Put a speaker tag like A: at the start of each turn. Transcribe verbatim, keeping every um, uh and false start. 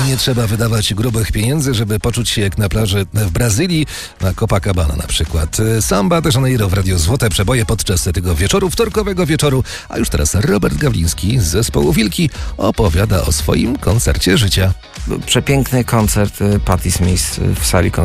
A: nie trzeba wydawać grubych pieniędzy, żeby poczuć się jak na plaży w Brazylii, na Copacabana na przykład. Samba de Janeiro w Radiu Złote Przeboje podczas tego wieczoru, wtorkowego wieczoru. A już teraz Robert Gawliński z zespołu Wilki opowiada o swoim koncercie życia.
B: Przepiękny koncert Patti Smith w sali koncertowej.